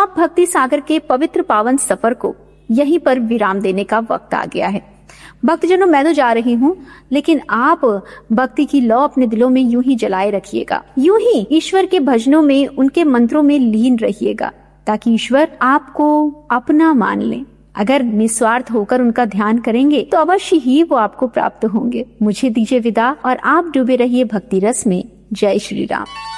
आप भक्ति सागर के पवित्र पावन सफर को यहीं पर विराम देने का वक्त आ गया है। भक्तजनों, मैं तो जा रही हूँ, लेकिन आप भक्ति की लौ अपने दिलों में यूं ही जलाए रखिएगा। यूं ही ईश्वर के भजनों में, उनके मंत्रों में लीन रहिएगा, ताकि ईश्वर आपको अपना मान ले। अगर निस्वार्थ होकर उनका ध्यान करेंगे तो अवश्य ही वो आपको प्राप्त होंगे। मुझे दीजिए विदा और आप डूबे रहिए भक्ति रस में। जय श्री राम।